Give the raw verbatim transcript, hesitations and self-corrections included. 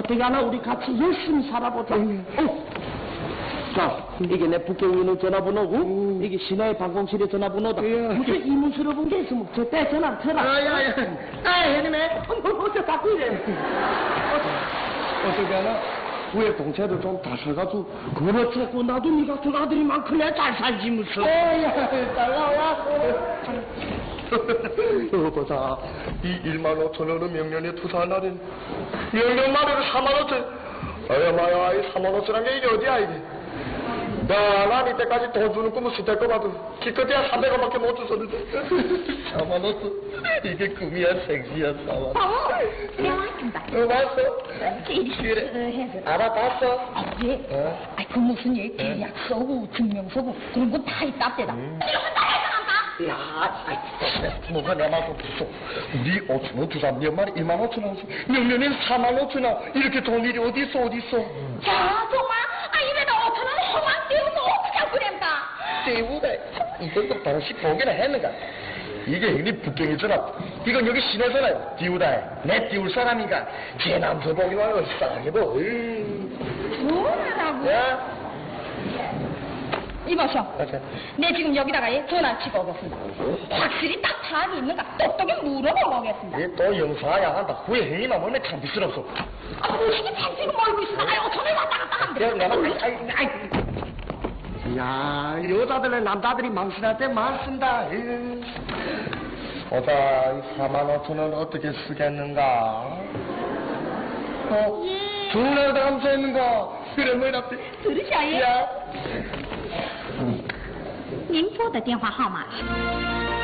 어떻게 하나 우리 같이 열심히 살아보자. 어. 자, 이게 내 북경인의 전화번호고, 음. 이게 신화의 방공실의 전화번호다. 예. 무슨 이문스러운 게 있으면 저때 전화 쳐라. 아, 야, 야. 아, 형님네. 어째 자꾸 이래. 어떻게 하나? 후에 동체를 좀 다셔가지고. 그렇지. 나도 니 같은 아들이 많길래 잘 살지 무슨. 어, 야, 잘 나와. 이거 보자. 이 일만 오천 원은 명년에 투사한 날엔 명년 말에는 사만 오천. 아야 마야, 이 사만 오천한 게 이게 어디야 이게? 야, 난 이때까지 돈 주는 꿈을 수대껏 봐도 기껏해야 삼백 원밖에 못 줬었는데. 사만 오천. 이게 꿈이야 생시야 사만 원. 어, 내가 왔습니다. 어, 봤어? 그래. 알아봤어? 아, 예. 어? 아, 그 무슨 예, 계약서고 증명서고 그런 거 다 있답니다. 음. 이런 건 다 해서 야, 아이, 뭐가 내 말도 없어. 우리 오천 원 주삼 년 만에 일만 오천 원, 명년엔 사만 오천 원. 이렇게 돈 일이 어디 있어, 어디 있어? 야, 정말? 아, 이래다 오천 원 허망 띄우서 어떻게 할 거랍니까? 띄우래. 이것도 다시 보기나 했는가? 이게 형님 북경이잖아. 이건 여기 시내잖아요. 띄우다. 내 띄울 사람이가 제 남서 보기 말고 싸게 뭐. 뭐라고? 야. 이보쇼. 맞아. 내 지금 여기다가 전화 치고 오겠습니다. 확실히 딱 파악이 있는가 똑똑히 물어보고 오겠습니다. 얘 또 영사야 한다. 후에 형님만 보면 참 비스럽소. 아, 무식이 펜지고 멀고 있으다가 오천을 왔다 갔다 하는데. 내가 아이, 아이. 야, 여자들은 남자들이 망신할 때 많습니다. 오자, 이 사만 오천 원 어떻게 쓰겠는가? 어? 예. 중날 감사했는가? 그래, 뭐라 때? 들으셔, 예. 야. 您拨的电话号码是。